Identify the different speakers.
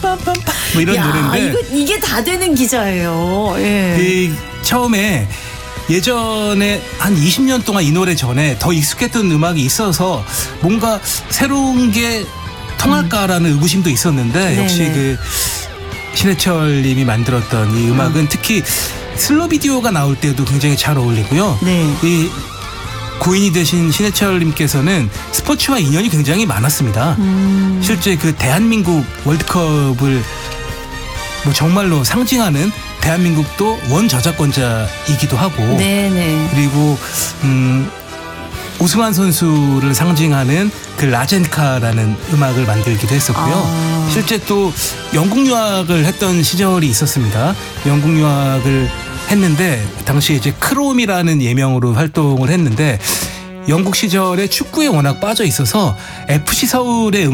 Speaker 1: 뭐 이런
Speaker 2: 야,
Speaker 1: 노래인데
Speaker 2: 이게 다 되는 기자예요. 예.
Speaker 1: 그 처음에 예전에 한 20년 동안 이 노래 전에 더 익숙했던 음악이 있어서 뭔가 새로운 게 통할까라는 의구심도 있었는데 역시
Speaker 2: 네네.
Speaker 1: 그 신해철 님이 만들었던 이 음악은 특히 슬로 비디오가 나올 때도 굉장히 잘 어울리고요.
Speaker 2: 네.
Speaker 1: 이 고인이 되신 신해철 님께서는 스포츠와 인연이 굉장히 많았습니다. 실제 그 대한민국 월드컵을 뭐 정말로 상징하는 대한민국도 원저작권자이기도 하고
Speaker 2: 네네.
Speaker 1: 그리고 오승환 선수를 상징하는 그 라젠카라는 음악을 만들기도 했었고요. 실제 또 영국 유학을 했던 시절이 있었습니다. 영국 유학을 했는데 당시에 이제 크롬이라는 예명으로 활동을 했는데 영국 시절에 축구에 워낙 빠져 있어서 FC 서울의